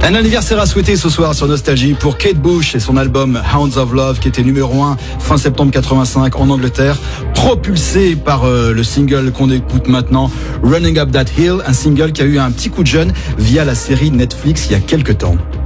Un anniversaire à souhaiter ce soir sur Nostalgie pour Kate Bush et son album Hounds of Love qui était numéro 1 fin septembre 85 en Angleterre, propulsé par le single qu'on écoute maintenant, Running Up That Hill, un single qui a eu un petit coup de jeune via la série Netflix il y a quelques temps.